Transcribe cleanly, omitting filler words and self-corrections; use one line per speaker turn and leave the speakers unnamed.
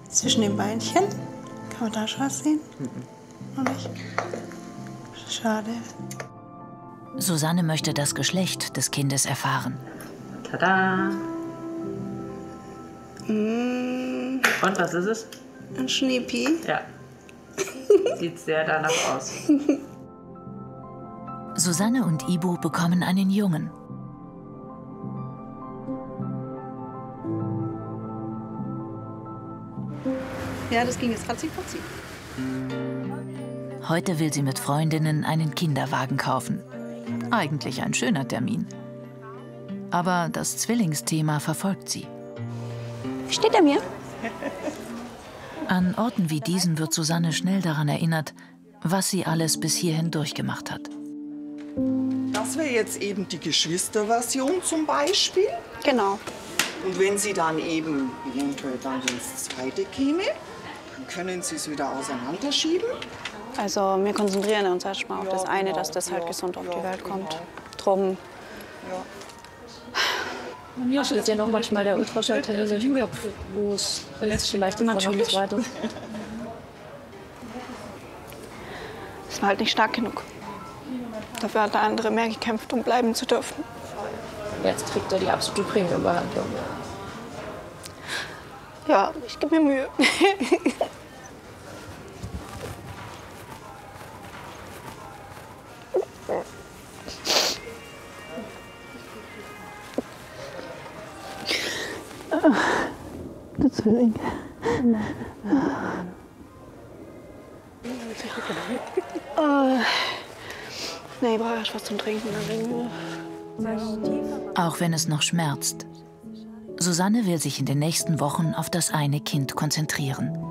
Zwischen den Beinchen. Kann man da schon was sehen? Noch nicht. Schade.
Susanne möchte das Geschlecht des Kindes erfahren.
Tada!
Mm,
Und was ist es?
ein Schneepi.
Ja. Sieht sehr danach aus.
Susanne und Ibu bekommen einen Jungen.
Ja, das ging jetzt ratzi-fatzi.
Heute will sie mit Freundinnen einen Kinderwagen kaufen. Eigentlich ein schöner Termin. Aber das Zwillingsthema verfolgt sie.
Steht er mir?
An Orten wie diesen wird Susanne schnell daran erinnert, was sie alles bis hierhin durchgemacht hat.
Das wäre jetzt eben die Geschwisterversion zum Beispiel.
Genau.
Und wenn Sie dann eben eventuell dann ins zweite käme, dann können Sie es wieder auseinanderschieben.
Also wir konzentrieren uns erstmal auf das eine, dass das halt gesund auf die Welt kommt. Drum.
Ja, ist ja noch manchmal der Ultraschall, wo es vielleicht natürlich weiter.
Das war halt nicht stark genug. Dafür hat der andere mehr gekämpft, um bleiben zu dürfen.
Jetzt kriegt er die absolute Premium-Behandlung.
Ja, ich gebe mir Mühe. Der Zwilling. Nee, ich brauche erst was zum Trinken.
Auch wenn es noch schmerzt. Susanne will sich in den nächsten Wochen auf das eine Kind konzentrieren.